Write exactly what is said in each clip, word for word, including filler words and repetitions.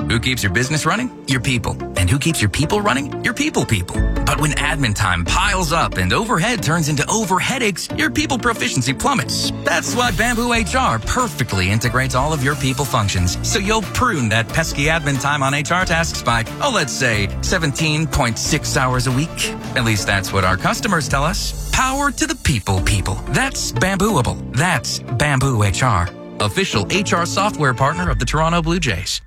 Who keeps your business running? Your people. And who keeps your people running? Your people people. But when admin time piles up and overhead turns into over headaches, your people proficiency plummets. That's why Bamboo H R perfectly integrates all of your people functions, so you'll prune that pesky admin time on H R tasks by, oh, let's say seventeen point six hours a week. At least that's what our customers tell us. Power to the people people. That's Bambooable. That's Bamboo H R. Official H R software partner of the Toronto Blue Jays.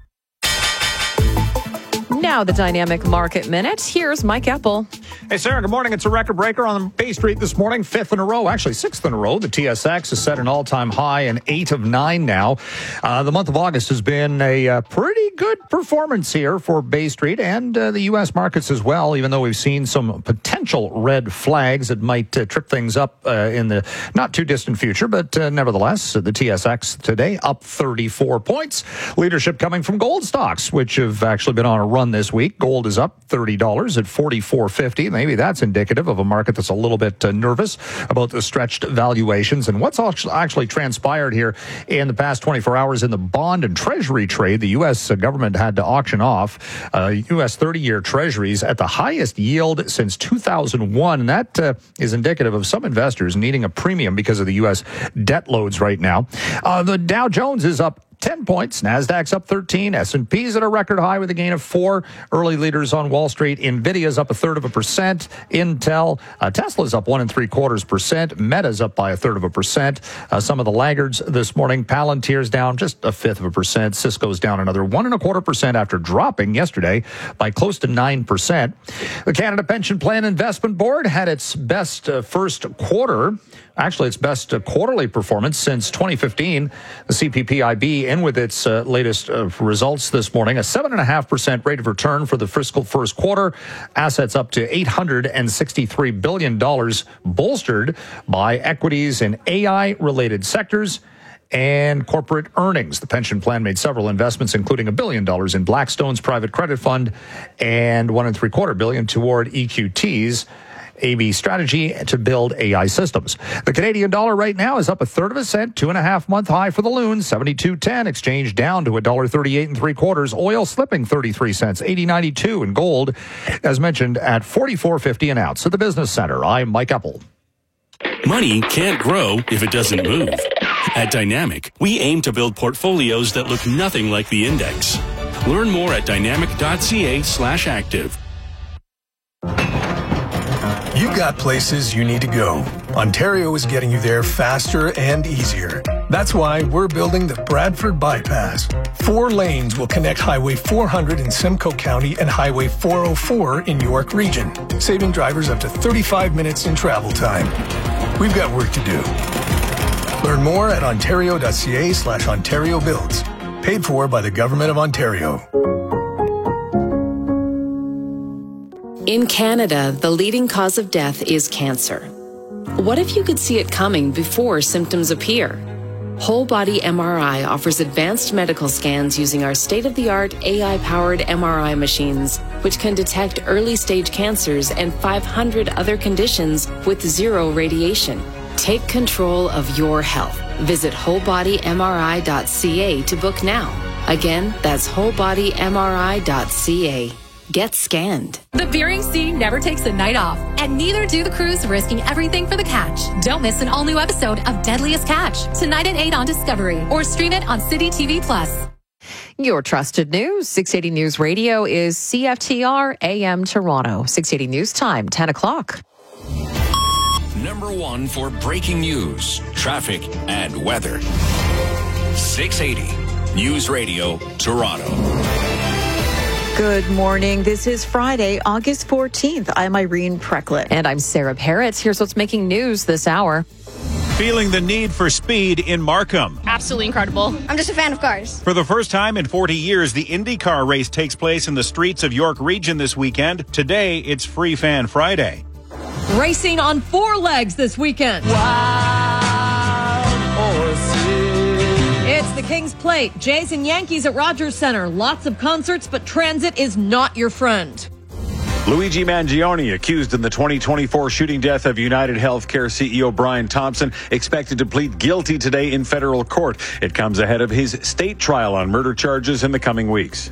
Now the Dynamic Market Minute. Here's Mike Epple. Hey, Sarah, good morning. It's a record breaker on Bay Street this morning. Fifth in a row, actually sixth in a row. The T S X has set an all-time high and eight of nine now. Uh, the month of August has been a uh, pretty good performance here for Bay Street and uh, the U S markets as well, even though we've seen some potential red flags that might uh, trip things up uh, in the not-too-distant future. But uh, nevertheless, the T S X today up thirty-four points. Leadership coming from gold stocks, which have actually been on a run this week. Gold is up thirty dollars at forty-four fifty. Maybe that's indicative of a market that's a little bit uh, nervous about the stretched valuations. And what's actually transpired here in the past twenty-four hours in the bond and treasury trade, the U S government had to auction off uh, U S thirty-year treasuries at the highest yield since two thousand one. And that uh, is indicative of some investors needing a premium because of the U S debt loads right now. Uh, the Dow Jones is up ten points. NASDAQ's up thirteen. S and P's at a record high with a gain of four. Early leaders on Wall Street. Nvidia's up a third of a percent. Intel, uh, Tesla's up one and three quarters percent. Meta's up by a third of a percent. Uh, some of the laggards this morning. Palantir's down just a fifth of a percent. Cisco's down another one and a quarter percent after dropping yesterday by close to nine percent. The Canada Pension Plan Investment Board had its best uh, first quarter. Actually, its best uh, quarterly performance since twenty fifteen. The C P P I B in with its uh, latest uh, results this morning. A seven point five percent rate of return for the fiscal first quarter. Assets up to eight hundred sixty-three billion dollars, bolstered by equities in A I-related sectors and corporate earnings. The pension plan made several investments, including a billion dollars in Blackstone's private credit fund and one and three quarter billion toward E Q T's A B strategy to build A I systems. The Canadian dollar right now is up a third of a cent, two and a half month high for the loon, seventy-two ten. Exchange down to a dollar thirty-eight and three quarters. Oil slipping thirty-three cents, eighty ninety-two, and gold, as mentioned, at forty-four fifty an ounce. At the Business Center, I'm Mike Epple. Money can't grow if it doesn't move. At Dynamic, we aim to build portfolios that look nothing like the index. Learn more at dynamic.ca slash active. You've got places you need to go. Ontario is getting you there faster and easier. That's why we're building the Bradford Bypass. Four lanes will connect Highway four hundred in Simcoe County and Highway four oh four in York Region, saving drivers up to thirty-five minutes in travel time. We've got work to do. Learn more at ontario.ca slash Ontario Builds. Paid for by the Government of Ontario. In Canada, the leading cause of death is cancer. What if you could see it coming before symptoms appear? Whole Body M R I offers advanced medical scans using our state-of-the-art A I-powered M R I machines, which can detect early-stage cancers and five hundred other conditions with zero radiation. Take control of your health. Visit whole body M R I dot C A to book now. Again, that's whole body M R I dot C A. Get scanned. The Bering Sea never takes a night off, and neither do the crews risking everything for the catch. Don't miss an all-new episode of Deadliest Catch, tonight at eight on Discovery, or stream it on City T V Plus. Your trusted news. six eighty News Radio is C F T R A M Toronto. six eighty News Time, ten o'clock. Number one for breaking news, traffic, and weather. six eighty News Radio, Toronto. Good morning. This is Friday, August fourteenth. I'm Irene Precklett. And I'm Sarah Parrott. Here's what's making news this hour. Feeling the need for speed in Markham. Absolutely incredible. I'm just a fan of cars. For the first time in forty years, the IndyCar race takes place in the streets of York Region this weekend. Today, it's Free Fan Friday. Racing on four legs this weekend. Wild horses. It's the King's Plate, Jays and Yankees at Rogers Center. Lots of concerts, but transit is not your friend. Luigi Mangione, accused in the twenty twenty-four shooting death of United Healthcare C E O Brian Thompson, expected to plead guilty today in federal court. It comes ahead of his state trial on murder charges in the coming weeks.